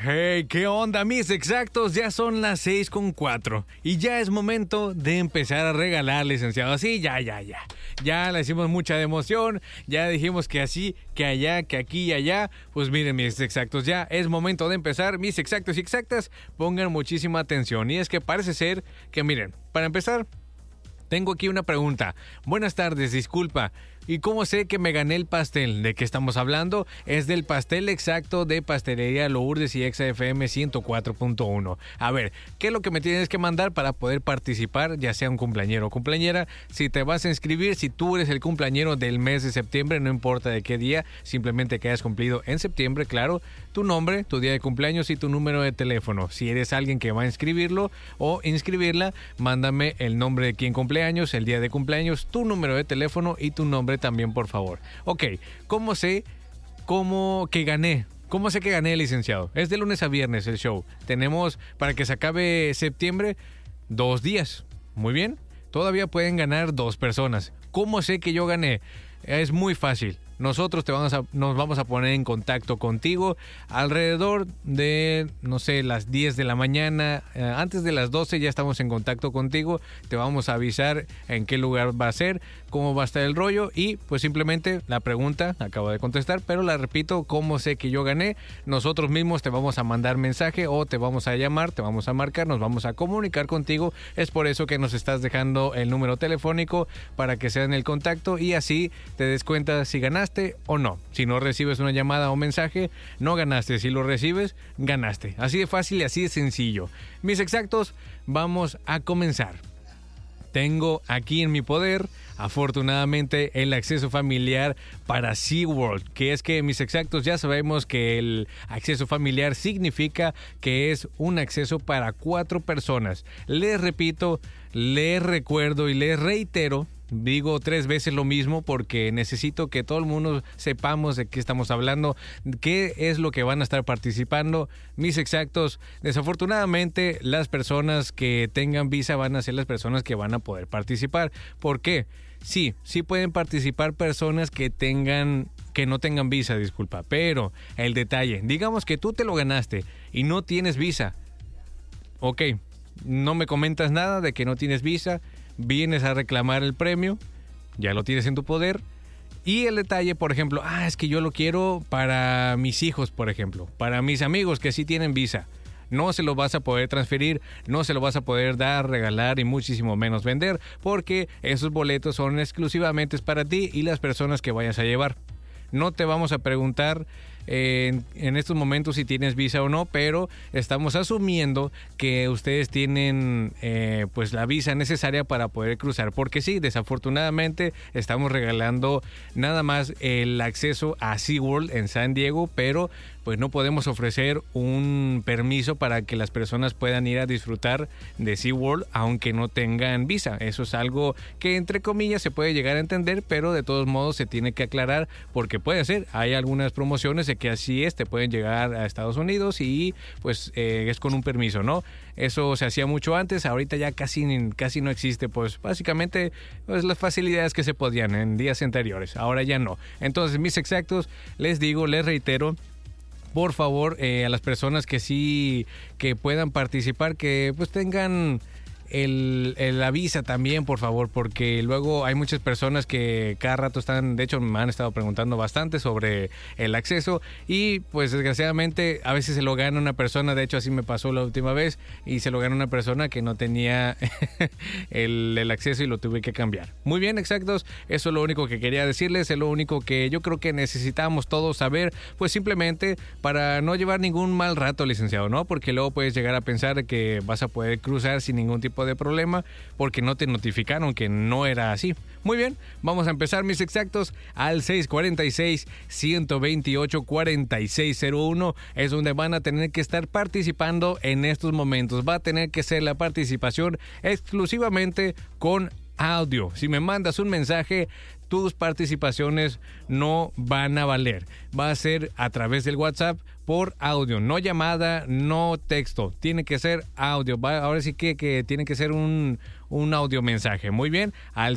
Hey, ¿qué onda, mis exactos? Ya son las 6:04 y ya es momento de empezar a regalar, licenciado. Sí, ya. Ya le hicimos mucha de emoción, ya dijimos que así, que allá, que aquí y allá. Pues miren, mis exactos, ya es momento de empezar. Mis exactos y exactas, pongan muchísima atención. Y es que parece ser que, miren, para empezar, tengo aquí una pregunta. Buenas tardes, disculpa. ¿Y cómo sé que me gané el pastel? ¿De qué estamos hablando? Es del pastel exacto de Pastelería Lourdes y XFM 104.1. A ver, ¿qué es lo que me tienes que mandar para poder participar? Ya sea un cumpleañero o cumpleañera. Si te vas a inscribir, si tú eres el cumpleañero del mes de septiembre, no importa de qué día, simplemente que hayas cumplido en septiembre, claro, tu nombre, tu día de cumpleaños y tu número de teléfono. Si eres alguien que va a inscribirlo o inscribirla, mándame el nombre de quien cumpleaños, el día de cumpleaños, tu número de teléfono y tu nombre también, por favor. Ok, ¿cómo sé que gané? ¿Cómo sé que gané, licenciado? Es de lunes a viernes el show. Tenemos, para que se acabe septiembre, 2 días. Muy bien. Todavía pueden ganar 2 personas. ¿Cómo sé que yo gané? Es muy fácil. Nosotros nos vamos a poner en contacto contigo alrededor de, no sé, las 10 de la mañana. Antes de las 12 ya estamos en contacto contigo. Te vamos a avisar en qué lugar va a ser, cómo va a estar el rollo. Y pues simplemente la pregunta, acabo de contestar, pero la repito, ¿cómo sé que yo gané? Nosotros mismos te vamos a mandar mensaje o te vamos a llamar, te vamos a marcar, nos vamos a comunicar contigo. Es por eso que nos estás dejando el número telefónico para que sea en el contacto y así te des cuenta si ganaste o no. Si no recibes una llamada o mensaje, no ganaste. Si lo recibes, ganaste. Así de fácil y así de sencillo. Mis exactos, vamos a comenzar. Tengo aquí en mi poder, afortunadamente, el acceso familiar para SeaWorld, que es que, mis exactos, ya sabemos que el acceso familiar significa que es un acceso para 4 personas. Les repito, les recuerdo y les reitero, digo 3 veces lo mismo porque necesito que todo el mundo sepamos de qué estamos hablando, qué es lo que van a estar participando. Mis exactos, desafortunadamente las personas que tengan visa van a ser las personas que van a poder participar. ¿Por qué? Sí pueden participar personas que no tengan visa, disculpa, pero el detalle, digamos que tú te lo ganaste y no tienes visa. Ok, no me comentas nada de que no tienes visa. Vienes a reclamar el premio, ya lo tienes en tu poder. Y el detalle, por ejemplo, es que yo lo quiero para mis hijos, por ejemplo, para mis amigos que sí tienen visa. No se lo vas a poder transferir, no se lo vas a poder dar, regalar y muchísimo menos vender, porque esos boletos son exclusivamente para ti y las personas que vayas a llevar. No te vamos a preguntar en estos momentos si tienes visa o no, pero estamos asumiendo que ustedes tienen pues la visa necesaria para poder cruzar, porque sí, desafortunadamente estamos regalando nada más el acceso a SeaWorld en San Diego, pero pues no podemos ofrecer un permiso para que las personas puedan ir a disfrutar de SeaWorld aunque no tengan visa. Eso es algo que entre comillas se puede llegar a entender, pero de todos modos se tiene que aclarar porque puede ser, hay algunas promociones de que así te pueden llegar a Estados Unidos y pues es con un permiso, ¿no? Eso se hacía mucho antes, ahorita ya casi no existe, pues básicamente pues las facilidades que se podían en días anteriores, ahora ya no. Entonces, mis exactos, les digo, les reitero, por favor, a las personas que sí que puedan participar, que pues tengan la visa también, por favor, porque luego hay muchas personas que cada rato de hecho me han estado preguntando bastante sobre el acceso y pues desgraciadamente a veces se lo gana una persona, de hecho así me pasó la última vez y se lo gana una persona que no tenía el acceso y lo tuve que cambiar. Muy bien, exactos, eso es lo único que quería decirles, es lo único que yo creo que necesitamos todos saber, pues simplemente para no llevar ningún mal rato, licenciado, ¿no? Porque luego puedes llegar a pensar que vas a poder cruzar sin ningún tipo de problema porque no te notificaron que no era así. Muy bien, vamos a empezar, mis exactos, al 646-128-4601 es donde van a tener que estar participando en estos momentos. Va a tener que ser la participación exclusivamente con audio. Si me mandas un mensaje, tus participaciones no van a valer. Va a ser a través del WhatsApp por audio, no llamada, no texto. Tiene que ser audio. Ahora sí que tiene que ser un un audio mensaje. Muy bien, al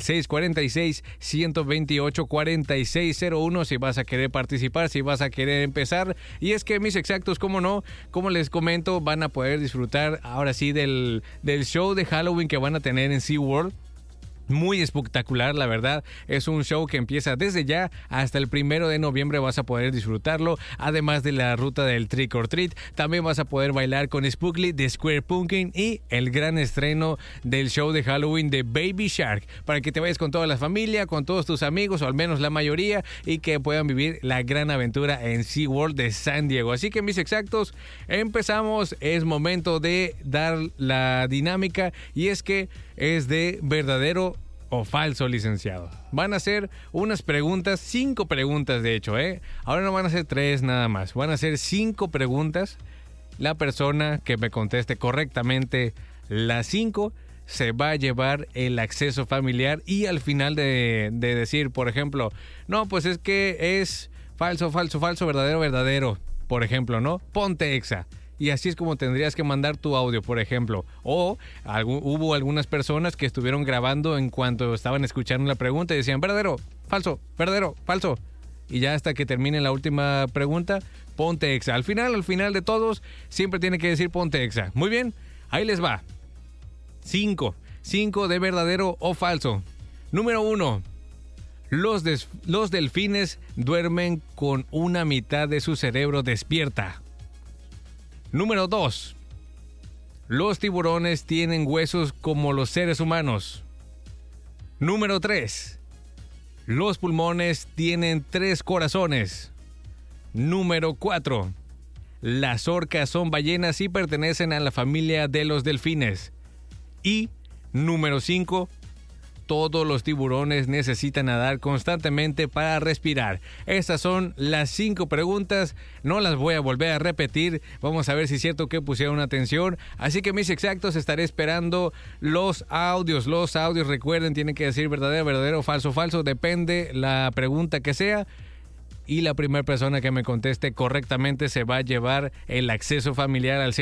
646-128-4601 si vas a querer participar, si vas a querer empezar. Y es que mis exactos, como no, como les comento, van a poder disfrutar ahora sí del show de Halloween que van a tener en SeaWorld. Muy espectacular, la verdad. Es un show que empieza desde ya hasta el 1 de noviembre. Vas a poder disfrutarlo. Además de la ruta del Trick or Treat, también vas a poder bailar con Spookly de Square Pumpkin y el gran estreno del show de Halloween de Baby Shark, para que te vayas con toda la familia, con todos tus amigos, o al menos la mayoría, y que puedan vivir la gran aventura en SeaWorld de San Diego. Así que, mis exactos, empezamos. Es momento de dar la dinámica, y es que es de verdadero o falso, licenciado. Van a ser unas preguntas, 5 preguntas de hecho, Ahora no van a ser 3 nada más, van a ser 5 preguntas. La persona que me conteste correctamente las 5 se va a llevar el acceso familiar, y al final de decir, por ejemplo, no, pues es que es falso, verdadero, por ejemplo, ¿no? Ponte exa. Y así es como tendrías que mandar tu audio, por ejemplo. O hubo algunas personas que estuvieron grabando en cuanto estaban escuchando la pregunta y decían verdadero, falso. Y ya hasta que termine la última pregunta, ponte exa. Al final de todos, siempre tiene que decir ponte exa. Muy bien, ahí les va. 5 de verdadero o falso. Número 1. Los delfines duermen con una mitad de su cerebro despierta. Número 2. Los tiburones tienen huesos como los seres humanos. Número 3. Los pulmones tienen 3 corazones. Número 4. Las orcas son ballenas y pertenecen a la familia de los delfines. Y número 5. Todos los tiburones necesitan nadar constantemente para respirar. Estas son las 5 preguntas. No las voy a volver a repetir. Vamos a ver si es cierto que pusieron atención. Así que, mis exactos, estaré esperando los audios. Los audios, recuerden, tienen que decir verdadero, falso. Depende la pregunta que sea. Y la primera persona que me conteste correctamente se va a llevar el acceso familiar al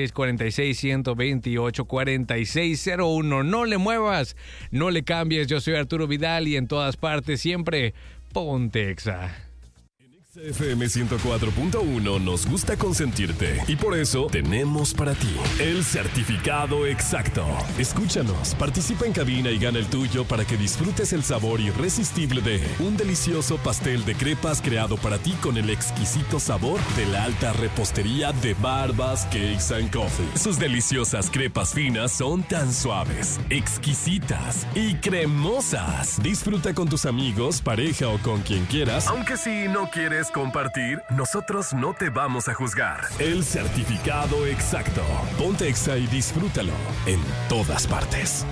646-128-4601. No le muevas, no le cambies. Yo soy Arturo Vidal y en todas partes siempre ponte exa. FM 104.1 nos gusta consentirte y por eso tenemos para ti el certificado exacto. Escúchanos, participa en cabina y gana el tuyo para que disfrutes el sabor irresistible de un delicioso pastel de crepas creado para ti con el exquisito sabor de la alta repostería de Barbas Cakes and Coffee. Sus deliciosas crepas finas son tan suaves, exquisitas y cremosas. Disfruta con tus amigos, pareja o con quien quieras, aunque si no quieres compartir, nosotros no te vamos a juzgar. El certificado exacto. Ponte exa y disfrútalo en todas partes.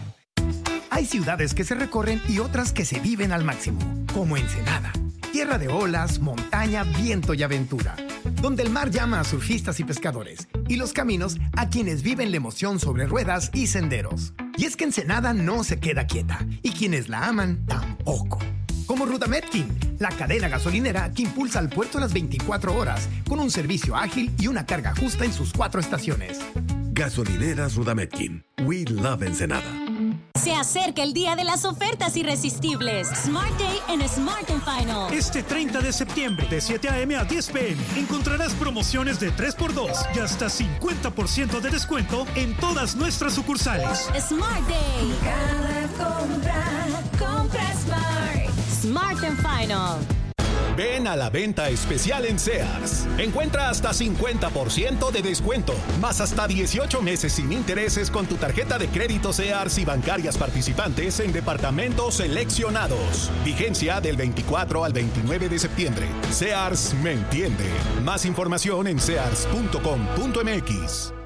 Hay ciudades que se recorren y otras que se viven al máximo, como Ensenada, tierra de olas, montaña, viento y aventura, donde el mar llama a surfistas y pescadores, y los caminos a quienes viven la emoción sobre ruedas y senderos. Y es que Ensenada no se queda quieta, y quienes la aman tampoco. Como Rudametkin, la cadena gasolinera que impulsa al puerto las 24 horas, con un servicio ágil y una carga justa en sus 4 estaciones. Gasolineras Rudametkin. We love Ensenada. Se acerca el día de las ofertas irresistibles. Smart Day en Smart & Final. Este 30 de septiembre, de 7 a.m. a 10 p.m., encontrarás promociones de 3x2 y hasta 50% de descuento en todas nuestras sucursales. Smart Day. Cada compra Smart. Smart & Final. Ven a la venta especial en Sears. Encuentra hasta 50% de descuento, más hasta 18 meses sin intereses con tu tarjeta de crédito Sears y bancarias participantes en departamentos seleccionados. Vigencia del 24 al 29 de septiembre. Sears me entiende. Más información en sears.com.mx.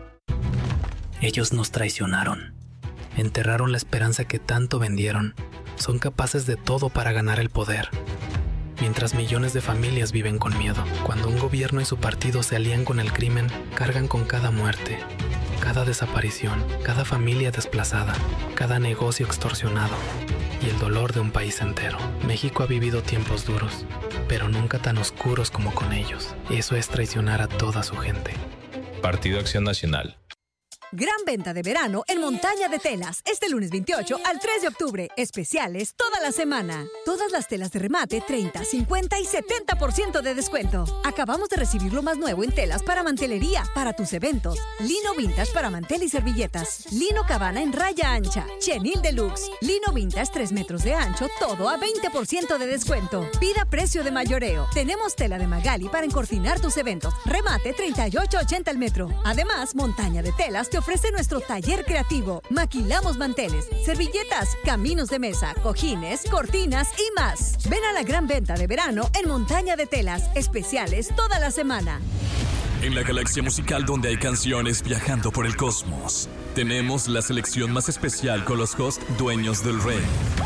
Ellos nos traicionaron. Enterraron la esperanza que tanto vendieron. Son capaces de todo para ganar el poder. Mientras millones de familias viven con miedo. Cuando un gobierno y su partido se alían con el crimen, cargan con cada muerte, cada desaparición, cada familia desplazada, cada negocio extorsionado y el dolor de un país entero. México ha vivido tiempos duros, pero nunca tan oscuros como con ellos. Eso es traicionar a toda su gente. Partido Acción Nacional. Gran venta de verano en Montaña de Telas. Este lunes 28 al 3 de octubre. Especiales toda la semana. Todas las telas de remate, 30, 50 y 70% de descuento. Acabamos de recibir lo más nuevo en telas para mantelería, para tus eventos. Lino vintage para mantel y servilletas. Lino Cabana en raya ancha. Chenil Deluxe. Lino vintage 3 metros de ancho, todo a 20% de descuento. Pida precio de mayoreo. Tenemos tela de Magali para encortinar tus eventos. Remate 38.80 el metro. Además, Montaña de Telas te ofrece nuestro taller creativo. Maquilamos manteles, servilletas, caminos de mesa, cojines, cortinas y más. Ven a la gran venta de verano en Montaña de Telas. Especiales toda la semana. En la galaxia musical donde hay canciones viajando por el cosmos, tenemos la selección más especial con los hosts dueños del rey.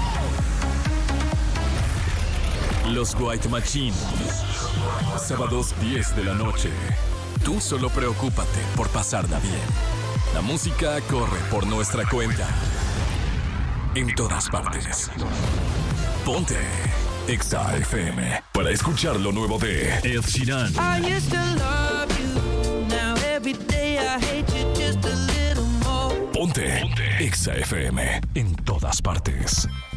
Los White Machine. Sábados 10 de la noche. Tú solo preocúpate por pasarla bien. La música corre por nuestra cuenta. En todas partes. Ponte Exa FM para escuchar lo nuevo de Ed Sheeran. Ponte Exa FM en todas partes.